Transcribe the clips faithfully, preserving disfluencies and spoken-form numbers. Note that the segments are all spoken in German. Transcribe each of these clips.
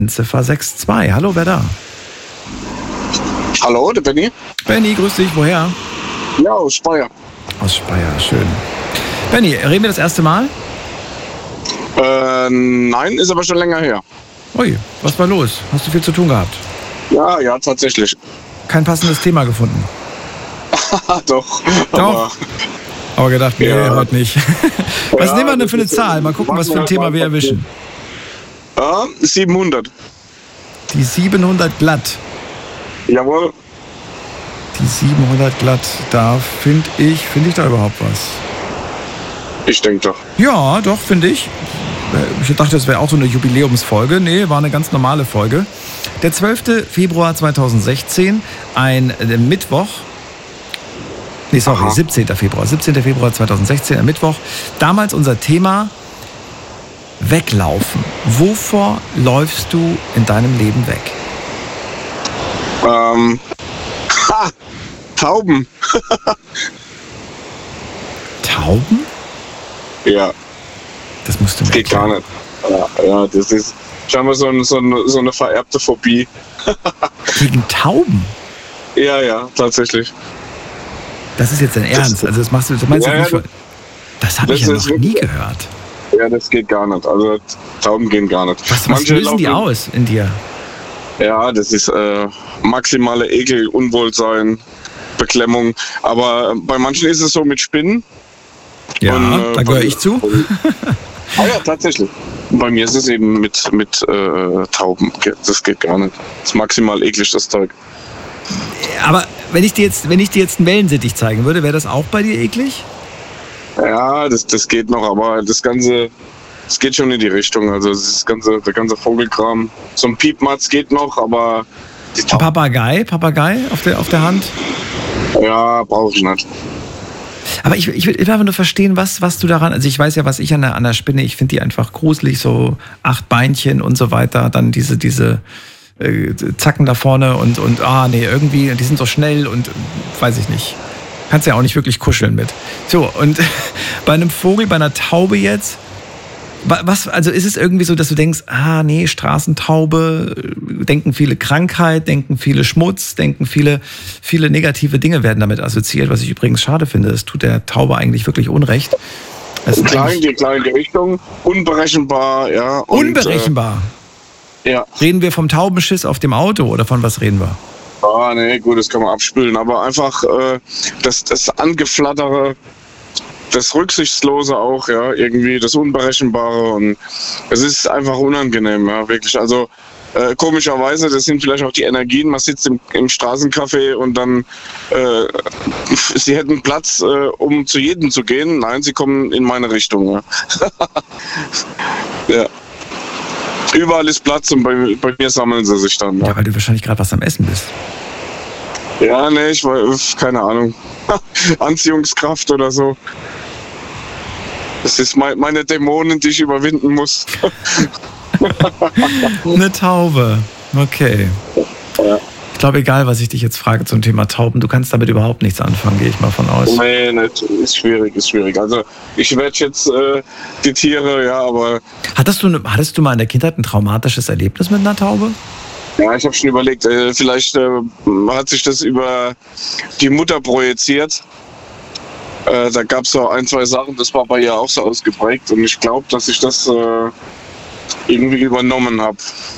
Endziffer sechs zwei. Hallo, wer da? Hallo, der Benny. Benny, grüß dich. Woher? Ja, aus Speyer. Aus Speyer, schön. Benny, reden wir das erste Mal? Äh, nein, ist aber schon länger her. Ui, was war los? Hast du viel zu tun gehabt? Ja, ja, tatsächlich. Kein passendes Thema gefunden? Doch. Doch. Aber, aber gedacht, nee, ja. heute nicht. Was Ja, nehmen wir denn für eine ist, Zahl? Mal gucken, was für ein Thema wir erwischen. Ja, siebenhundert. Die siebenhundert glatt. Jawohl. Die siebenhundert glatt, da finde ich, finde ich da überhaupt was? Ich denke doch. Ja, doch, finde ich. Ich dachte, das wäre auch so eine Jubiläumsfolge. Nee, war eine ganz normale Folge. Der zwölfte Februar zweitausendsechzehn, ein äh, Mittwoch. Nee, sorry, Aha. siebzehnter Februar. siebzehnter Februar zweitausendsechzehn, ein Mittwoch. Damals unser Thema Weglaufen. Wovor läufst du in deinem Leben weg? Ähm. Ha! Tauben. Tauben? Ja, Das musst du mir das geht gar nicht. Ja, ja, das ist scheinbar so, ein, so, eine, so eine vererbte Phobie. Gegen Tauben? Ja, ja, tatsächlich. Das ist jetzt dein Ernst. Also das machst du, das meinst Ja, du nicht. ja, Für, das habe das ich ja ist noch nie wirklich- gehört. Ja, das geht gar nicht. Also Tauben gehen gar nicht. Was, was lösen die laufen- aus in dir? Ja, das ist äh, maximale Ekel, Unwohlsein, Beklemmung. Aber bei manchen ist es so mit Spinnen. Ja, Und, äh, da gehöre bei- ich zu. Ah ja, tatsächlich. Und bei mir ist es eben mit, mit äh, Tauben. Das geht gar nicht. Das ist maximal eklig, das Zeug. Aber wenn ich dir jetzt, wenn ich dir jetzt einen Wellensittich zeigen würde, wäre das auch bei dir eklig? Ja, das, das geht noch, aber das Ganze, das geht schon in die Richtung. Also das ganze, der ganze Vogelkram. So ein Piepmatz geht noch, aber die Ein Tauben, Papagei, Papagei auf der, auf der Hand? ja, brauche ich nicht. Aber ich, ich will einfach nur verstehen, was, was du daran, also ich weiß ja, was ich an der, an der Spinne, ich finde die einfach gruselig, so acht Beinchen und so weiter, dann diese, diese äh, Zacken da vorne und, und ah nee, irgendwie, die sind so schnell und äh, weiß ich nicht. Kannst ja auch nicht wirklich kuscheln mit. So, und bei einem Vogel, bei einer Taube jetzt, was, also ist es irgendwie so, dass du denkst, ah nee, Straßentaube, denken viele Krankheit, denken viele Schmutz, denken viele, viele negative Dinge werden damit assoziiert, was ich übrigens schade finde. Es tut der Taube eigentlich wirklich Unrecht. Es sind Klein, eigentlich die kleine Richtung, unberechenbar, ja. Und, unberechenbar. Äh, ja. Reden wir vom Taubenschiss auf dem Auto oder von was reden wir? Ah, nee, gut, das kann man abspülen, aber einfach äh, das, das Angeflattere, das Rücksichtslose auch, ja, irgendwie, das Unberechenbare und es ist einfach unangenehm, ja, wirklich. Also äh, komischerweise, das sind vielleicht auch die Energien, man sitzt im, im Straßencafé und dann äh, sie hätten Platz, äh, um zu jedem zu gehen. Nein, sie kommen in meine Richtung, ja. Ja. Überall ist Platz und bei, bei mir sammeln sie sich dann. Ja, Ja, weil du wahrscheinlich gerade was am Essen bist. ja nee, ich weiß, keine Ahnung. Anziehungskraft oder so. Das ist mein, meine Dämonen, die ich überwinden muss. Eine Taube. Okay. Ja. Ich glaube, egal, was ich dich jetzt frage zum Thema Tauben, du kannst damit überhaupt nichts anfangen, gehe ich mal von aus. Nee, nicht. Ist schwierig, ist schwierig. Also ich werde jetzt äh, die Tiere, ja, aber Hattest du, hattest du mal in der Kindheit ein traumatisches Erlebnis mit einer Taube? ja, ich habe schon überlegt, äh, vielleicht äh, hat sich das über die Mutter projiziert. Äh, da gab es so ein, zwei Sachen, das war bei ihr auch so ausgeprägt und ich glaube, dass ich das äh, irgendwie übernommen habe.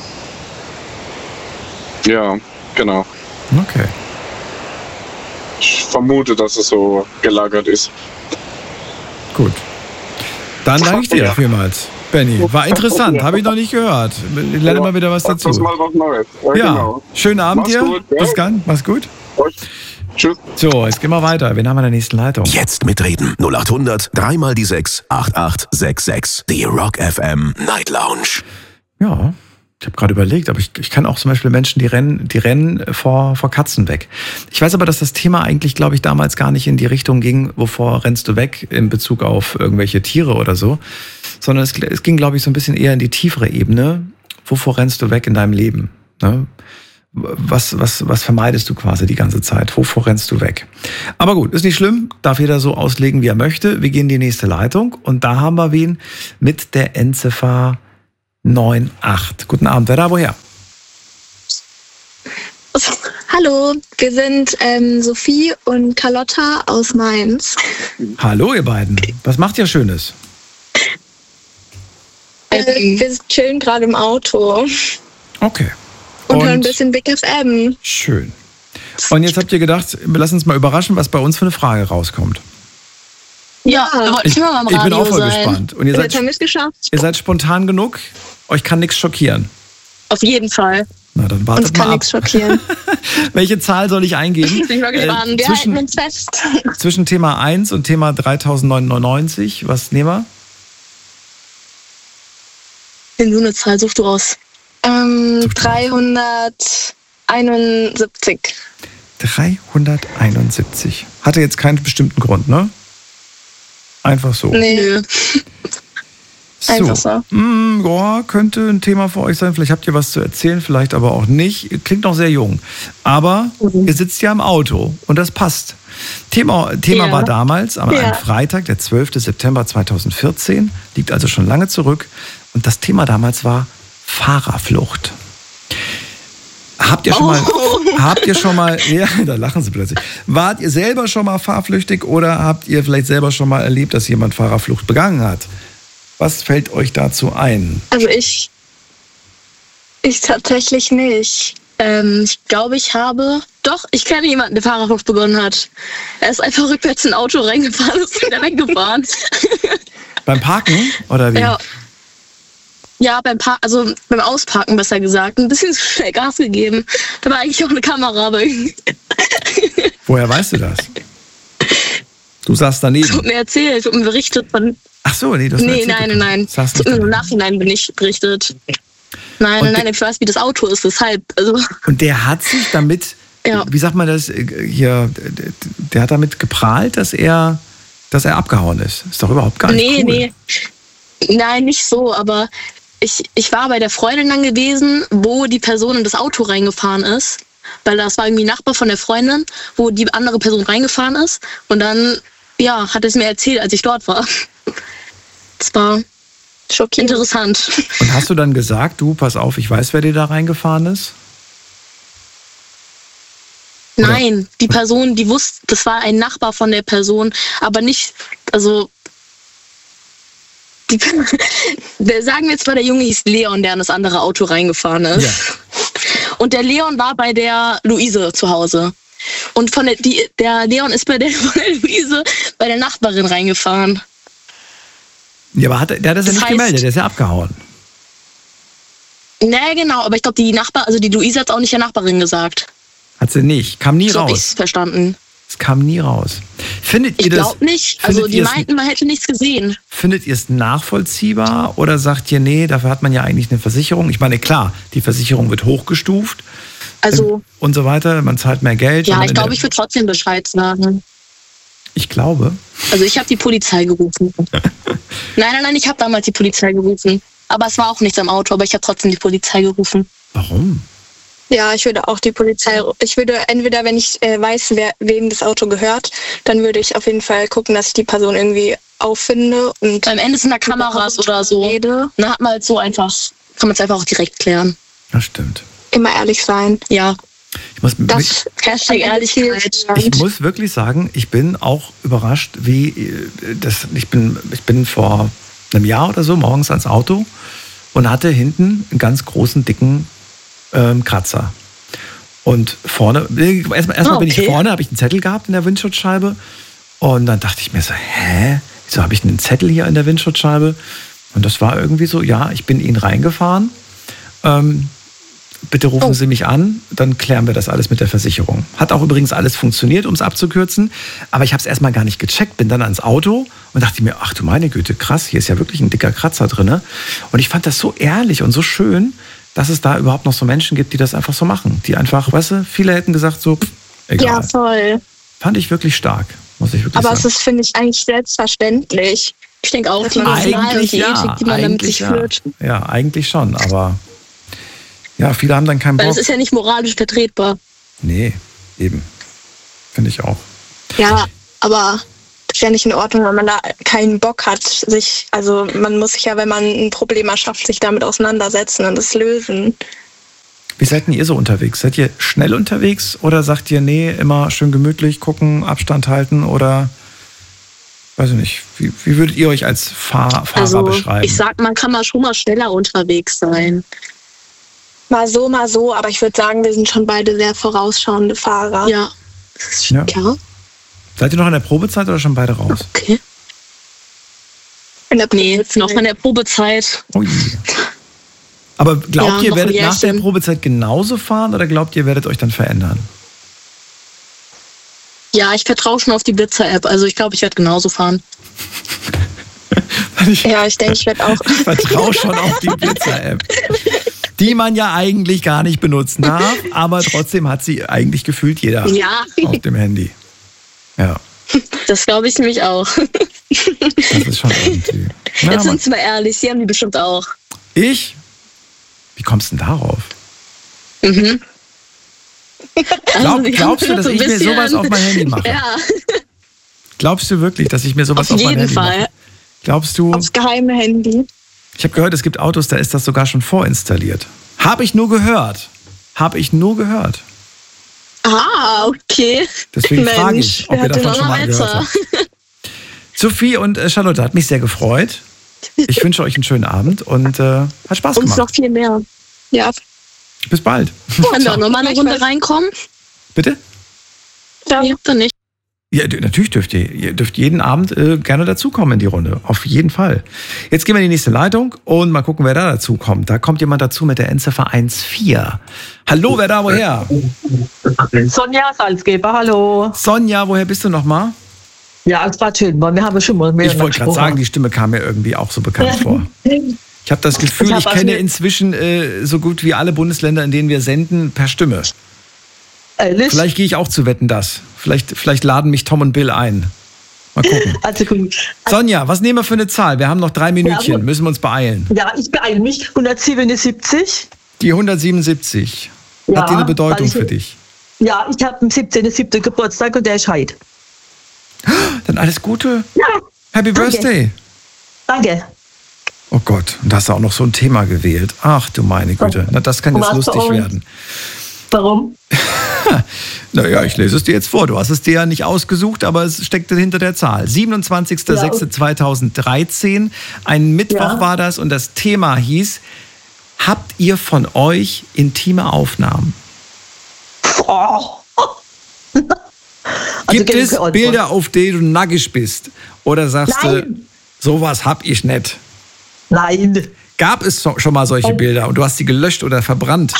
Ja, genau. Okay. Ich vermute, dass es so gelagert ist. Gut. Dann danke ich dir Ja. vielmals, Benny. War interessant, habe ich noch nicht gehört. Ich lerne mal wieder was Das ist dazu. mal was Neues. Ja, Ja, genau. schönen Abend Mach's dir. gut, ja. Bis dann, mach's gut. Tschüss. So, jetzt gehen wir weiter. Wen haben wir in der nächsten Leitung? Jetzt mitreden. null acht hundert dreimal die sechs acht acht sechs sechs. Die Rock F M Night Lounge. Ja, ich habe gerade überlegt, aber ich, ich kann auch zum Beispiel Menschen, die rennen, die rennen vor, vor Katzen weg. Ich weiß aber, dass das Thema eigentlich, glaube ich, damals gar nicht in die Richtung ging, wovor rennst du weg in Bezug auf irgendwelche Tiere oder so, sondern es, es ging, glaube ich, so ein bisschen eher in die tiefere Ebene. Wovor rennst du weg in deinem Leben? Ne? Was, was, was vermeidest du quasi die ganze Zeit? Wovor rennst du weg? Aber gut, ist nicht schlimm. Darf jeder so auslegen, wie er möchte. Wir gehen in die nächste Leitung und da haben wir wen mit der Endziffer neun acht. Guten Abend, wer da, woher? Hallo, wir sind ähm, Sophie und Carlotta aus Mainz. Hallo, ihr beiden. Was macht ihr Schönes? Äh, wir chillen gerade im Auto Okay. und, und hören ein bisschen Big F M. Schön. Und jetzt habt ihr gedacht, lass uns mal überraschen, was bei uns für eine Frage rauskommt. Ja, wir wollten Ich, immer beim ich bin Radio auch voll sein. gespannt. Und ihr Jetzt seid, haben wir es geschafft. ihr seid spontan genug? Euch kann nichts schockieren. Auf jeden Fall. Na, dann wartet Uns kann mal ab. nichts schockieren. Welche Zahl soll ich eingeben? Ich bin mal gespannt. Äh, wir zwischen, halten uns fest. zwischen Thema eins und Thema dreitausendneunhundertneunundneunzig, was nehmen wir? In so eine Zahl suchst du aus. Ähm, dreihunderteinundsiebzig. dreihunderteinundsiebzig. Hatte jetzt keinen bestimmten Grund, ne? Einfach so. Nee. Einfach so. Mm, ja, könnte ein Thema für euch sein. Vielleicht habt ihr was zu erzählen, vielleicht aber auch nicht. Ihr klingt noch sehr jung. Aber Mhm. ihr sitzt ja im Auto und das passt. Thema, Thema Ja. war damals, am Ja. einem Freitag, der zwölfte September zweitausendvierzehn, liegt also schon lange zurück. Und das Thema damals war Fahrerflucht. Habt ihr schon mal, habt ihr schon mal, ja, da lachen sie plötzlich. Wart ihr selber schon mal fahrflüchtig oder habt ihr vielleicht selber schon mal erlebt, dass jemand Fahrerflucht begangen hat? Was fällt euch dazu ein? Also ich, ich tatsächlich nicht. Ähm, ich glaube, ich habe, doch, ich kenne jemanden, der Fahrerflucht begonnen hat. Er ist einfach rückwärts in ein Auto reingefahren und ist wieder weggefahren. Beim Parken oder wie? Ja. Ja, beim Par also beim Ausparken besser gesagt. Ein bisschen zu schnell Gas gegeben. Da war eigentlich auch eine Kamera, aber irgendwie Woher weißt du das? Du saßt daneben. wurde mir erzählt, wurde mir berichtet von. Ach so, nee, das hast du Nee, erzählt nein, bekommen. nein, nein. Saßt Es nicht wurde mir im daneben. Nachhinein bin ich berichtet. Nein, Und nein, nein, der- ich weiß, wie das Auto ist, deshalb. Also, Und der hat sich damit, Ja. wie sagt man das äh, hier, der, der hat damit geprahlt, dass er, dass er abgehauen ist. Ist doch überhaupt gar nicht nee, cool. nee. Nein, nicht so, aber ich, ich war bei der Freundin dann gewesen, wo die Person in das Auto reingefahren ist. Weil das war irgendwie ein Nachbar von der Freundin, wo die andere Person reingefahren ist. Und dann, ja, hat es mir erzählt, als ich dort war. Das war schockierend interessant. Und hast du dann gesagt, du, pass auf, ich weiß, wer dir da reingefahren ist? Oder- Nein, die Person, die wusste, das war ein Nachbar von der Person, aber nicht, also, die, der, sagen wir jetzt mal, der Junge hieß Leon, der in das andere Auto reingefahren ist. Ja. Und der Leon war bei der Luise zu Hause. Und von der, die, der Leon ist bei der, von der Luise bei der Nachbarin reingefahren. Ja, aber hat, er- der hat das, ja Das nicht heißt- gemeldet, der ist ja abgehauen. Nee, genau, aber ich glaube, die Nachbar, also die Luise hat es auch nicht der Nachbarin gesagt. Hat sie nicht, kam nie So habe ich raus. es verstanden. Es kam nie raus. Findet Ich ihr das, glaube nicht. Also findet die ihr es- meinten, man hätte nichts gesehen. findet ihr es nachvollziehbar oder sagt ihr, nee, dafür hat man ja eigentlich eine Versicherung? Ich meine, klar, die Versicherung wird hochgestuft Also, und so weiter, man zahlt mehr Geld. ja, und ich in glaube, der- ich würde trotzdem Bescheid sagen. Ich glaube. Also ich habe die Polizei gerufen. Nein, nein, nein, ich habe damals die Polizei gerufen. Aber es war auch nichts am Auto, aber ich habe trotzdem die Polizei gerufen. Warum? Ja, ich würde auch die Polizei, ich würde entweder, wenn ich äh, weiß, wer, wem das Auto gehört, dann würde ich auf jeden Fall gucken, dass ich die Person irgendwie auffinde und Am Ende sind da Kameras oder so. rede. Dann hat man halt so einfach, kann man es einfach auch direkt klären. Das stimmt. Immer ehrlich sein. Ja, Ich muss, Das Hashtag Ehrlichkeit. ich muss wirklich sagen, ich bin auch überrascht, wie äh, das. Ich bin, ich bin vor einem Jahr oder so morgens ans Auto und hatte hinten einen ganz großen, dicken ähm, Kratzer. Und vorne, äh, erstmal, erstmal Ah, bin ich okay. vorne, habe ich einen Zettel gehabt in der Windschutzscheibe. Und dann dachte ich mir so, hä? Wieso habe ich einen Zettel hier in der Windschutzscheibe? Und das war irgendwie so, ja, ich bin Ihnen reingefahren. Ähm, bitte rufen Oh. Sie mich an, dann klären wir das alles mit der Versicherung. Hat auch übrigens alles funktioniert, um es abzukürzen. Aber ich habe es erstmal gar nicht gecheckt, bin dann ans Auto und dachte mir, ach du meine Güte, krass, hier ist ja wirklich ein dicker Kratzer drin. Und ich fand das so ehrlich und so schön, dass es da überhaupt noch so Menschen gibt, die das einfach so machen. Die einfach, weißt du, viele hätten gesagt so, pff, egal. Ja, voll. Fand ich wirklich stark, muss ich wirklich Aber sagen. es ist, finde ich, eigentlich selbstverständlich. Ich denke auch, die Dass man Moral und Eigentlich die ja, Ethik, die man damit eigentlich sich ja. führt. Ja, eigentlich schon, aber ja, viele haben dann keinen Weil Bock. das ist ja nicht moralisch vertretbar. Nee, eben. Finde ich auch. Ja, aber ist ja nicht in Ordnung, wenn man da keinen Bock hat, sich, also man muss sich ja, wenn man ein Problem erschafft, sich damit auseinandersetzen und es lösen. Wie seid denn ihr so unterwegs? Seid ihr schnell unterwegs oder sagt ihr, nee, immer schön gemütlich gucken, Abstand halten oder, weiß ich nicht, wie, wie würdet ihr euch als Fahr- Fahrer also, beschreiben? Ich sag, man kann mal schon mal schneller unterwegs sein. Mal so, mal so, aber ich würde sagen, wir sind schon beide sehr vorausschauende Fahrer. Ja, Ja. klar. Seid ihr noch in der Probezeit oder schon beide raus? Okay. In der Nee, Probezeit. noch in der Probezeit. Ui. Aber glaubt Ja, ihr, noch werdet ein nach der Jährchen. Probezeit genauso fahren oder glaubt ihr, werdet euch dann verändern? Ja, ich vertraue schon auf die Blitzer-App. Also ich glaube, ich werde genauso fahren. Ich Ja, ich denke, ich werde auch. vertraue schon auf die Blitzer-App, die man ja eigentlich gar nicht benutzen darf, aber trotzdem hat sie eigentlich gefühlt jeder Ja, auf dem Handy. Ja, das glaube ich nämlich auch. das ist schon irgendwie. Na, Jetzt Mann. sind wir ehrlich, sie haben die bestimmt auch. Ich? Wie kommst du denn darauf? Mhm. Glaub, Also, die glaubst du, haben dass so ein ich mir bisschen- sowas auf mein Handy mache? Ja, Glaubst du wirklich, dass ich mir sowas auf auf, mein jeden Handy Fall. mache? Glaubst du? Aufs geheime Handy. Ich habe gehört, es gibt Autos, da ist das sogar schon vorinstalliert. Habe ich nur gehört. Habe ich nur gehört. Ah, okay. Deswegen Mensch, frage ich, ob wer ihr hat denn davon schon mal weiter? gehört habt. Sophie und äh, Charlotte, hat mich sehr gefreut. Ich wünsche euch einen schönen Abend und äh, hat Spaß Uns gemacht. noch viel mehr. Ja, Bis bald. Können wir auch nochmal eine Runde reinkommen? Bitte? dann Nee, dann nicht. Ja, d- natürlich dürft ihr. Ihr dürft jeden Abend äh, gerne dazukommen in die Runde. Auf jeden Fall. Jetzt gehen wir in die nächste Leitung und mal gucken, wer da dazu kommt. Da kommt jemand dazu mit der Endziffer eins vier. Hallo, wer da woher? Sonja Salzgeber, hallo. Sonja, woher bist du nochmal? Ja, es war schön, weil wir haben schon mal mehr Ich wollte gerade sagen, die Stimme kam mir irgendwie auch so bekannt vor. Ich habe das Gefühl, Ich hab ich was kenne mit- inzwischen äh, so gut wie alle Bundesländer, in denen wir senden, per Stimme. Ehrlich? Vielleicht gehe ich auch zu Wetten, das. Vielleicht, vielleicht laden mich Tom und Bill ein. Mal gucken. Also gut. Sonja, was nehmen wir für eine Zahl? Wir haben noch drei Minütchen, gut. müssen wir uns beeilen. Ja, ich beeile mich. hundertsiebenundsiebzig. Die hundertsiebenundsiebzig. Ja, Hat die eine Bedeutung weil ich- für dich? Ja, ich habe am siebzehnten siebten Geburtstag und der ist heute. Dann alles Gute. Ja, Happy Danke. Birthday. danke. Oh Gott, und da hast du auch noch so ein Thema gewählt. Ach du meine Güte. Na, das kann Und jetzt was lustig für uns? werden. Warum? Naja, ich lese es dir jetzt vor. Du hast es dir ja nicht ausgesucht, aber es steckte hinter der Zahl. siebenundzwanzigster sechster zweitausenddreizehn. Ein Mittwoch Ja. war das und das Thema hieß: Habt ihr von euch intime Aufnahmen? Oh. Gibt gebe ich es keine Antwort. Bilder, auf die du nackig bist? Oder sagst du, Nein. sowas hab ich nicht? Nein, Gab es so- schon mal solche Bilder und du hast sie gelöscht oder verbrannt?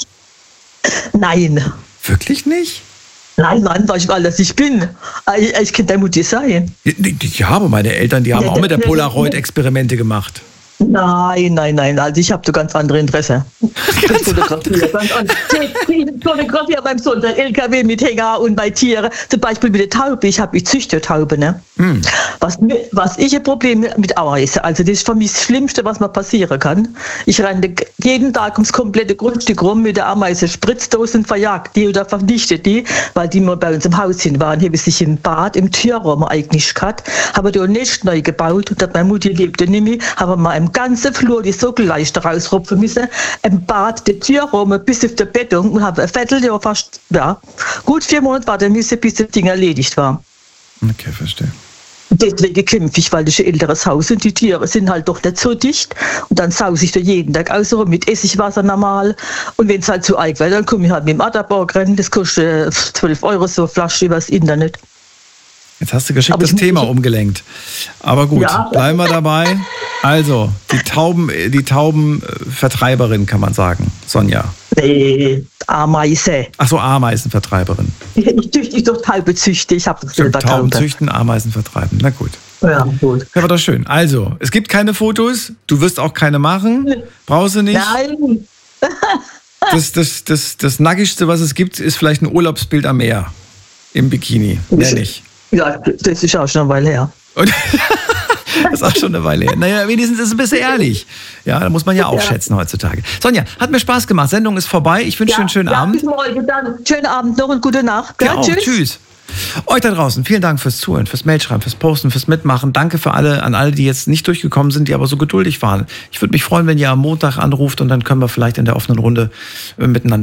nein. Wirklich nicht? Nein, Mann, weiß ich gar nicht, dass ich bin. Ich, ich kann deine Mutter sein. Ja, aber meine Eltern, die haben Ja, auch mit der das- Polaroid Experimente gemacht. Nein, nein, nein, also ich habe da ganz andere Interesse. Das Fotografieren, ganz anders. Fotografieren beim Sohn, der L K W mit Hänger und bei Tieren, zum Beispiel mit der Taube, ich habe ich züchte Taube, ne? Hm. Was, mir- was ich ein Problem mit Ameisen, also das ist für mich das Schlimmste, was mir passieren kann. Ich renne jeden Tag ums komplette Grundstück rum mit der Ameise, Spritzdose und verjagt die oder vernichtet die, weil die mal bei uns im Haus hin waren, habe ich sich im Bad, im Türraum eigentlich gehabt, habe da nicht neu gebaut und hat meine Mutter lebte nicht mehr, habe mal im ganzen Flur die Sockelleiste rausrupfen müssen, im Bad, die Türraum bis auf die Bettung und habe ein Vierteljahr fast, ja, gut vier Monate warten müssen, bis das Ding erledigt war. Okay, verstehe. Deswegen kämpfe ich, weil das ist ein älteres Haus und die Tiere sind halt doch nicht so dicht. Und dann sause ich da jeden Tag aus rum mit Essigwasser normal. Und wenn es halt zu arg wird, dann komme ich halt mit dem Adderbock rennen. Das kostet äh, zwölf Euro so eine Flasche übers Internet. Jetzt hast du geschickt Aber das ich- Thema umgelenkt. Aber gut, Ja. bleiben wir dabei. Also, die Tauben, die Taubenvertreiberin kann man sagen, Sonja. Nee, Ameise. Ach so, Ameisenvertreiberin. Ich, ich züchte, ich doch Taube züchte. Ich habe selber Tauben Taube. züchten, Ameisen vertreiben. Na gut. Ja, gut. Ja, war doch schön. Also, es gibt keine Fotos, du wirst auch keine machen. Brauchst du nicht. Nein, Das, das, das, das Nackigste, was es gibt, ist vielleicht ein Urlaubsbild am Meer. Im Bikini. Mehr nicht. ja, das ist auch schon eine Weile her. Und das ist auch schon eine Weile her. Naja, wenigstens ist es ein bisschen ehrlich. Ja, da muss man ja auch Ja. schätzen heutzutage. Sonja, hat mir Spaß gemacht. Sendung ist vorbei. Ich wünsche dir einen schönen ja, Abend. Bis morgen dann. Schönen Abend noch und gute Nacht. Dir Gell? auch. Tschüss. Tschüss. Euch da draußen, vielen Dank fürs Zuhören, fürs Mailschreiben, fürs Posten, fürs Mitmachen. Danke für alle, an alle, die jetzt nicht durchgekommen sind, die aber so geduldig waren. Ich würde mich freuen, wenn ihr am Montag anruft und dann können wir vielleicht in der offenen Runde äh, miteinander